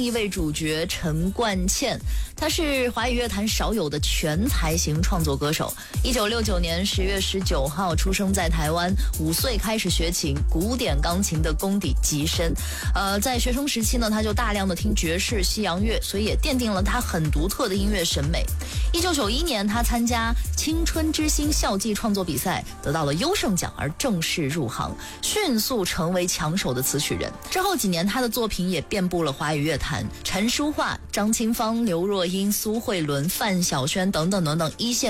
一位主角陈冠茜，他是华语乐坛少有的全才型创作歌手。1969年10月19号出生在台湾，5岁开始学琴，古典钢琴的功底极深。在学生时期呢，他就大量的听爵士、西洋乐，所以也奠定了他很独特的音乐审美。1991年，他参加青春之星校际创作比赛，得到了优胜奖，而正式入行，迅速成为抢手的词曲人。之后几年，他的作品也遍布了华语乐坛，陈淑桦、张清芳、刘若英、苏慧伦、范晓萱等等等等一线